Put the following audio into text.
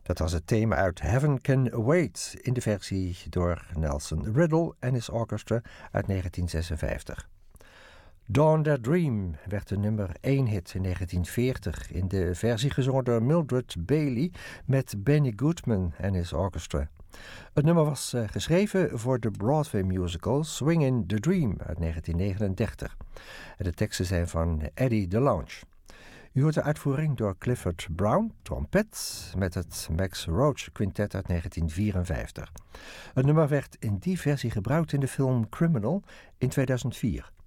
Dat was het thema uit Heaven Can Wait in de versie door Nelson Riddle en his orchestra uit 1956. Dawn That Dream werd de nummer 1 hit in 1940 in de versie gezongen door Mildred Bailey met Benny Goodman en his orchestra. Het nummer was geschreven voor de Broadway musical Swingin' the Dream uit 1939. En de teksten zijn van Eddie DeLonge. U hoort de uitvoering door Clifford Brown, trompet, met het Max Roach Quintet uit 1954. Het nummer werd in die versie gebruikt in de film Criminal in 2004.